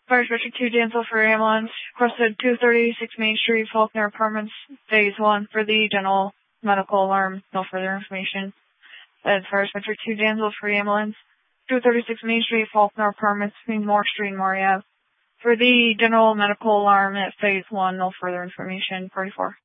Fire District 2, Dansville for ambulance. Requested 236 Main Street, Faulkner Apartments, Phase 1 for the general medical alarm. No further information. That's Fire District 2, Dansville for ambulance. 236 Main Street, Faulkner Apartments, between Moore Street and Moriah. For the general medical alarm at Phase 1, no further information. Party 4.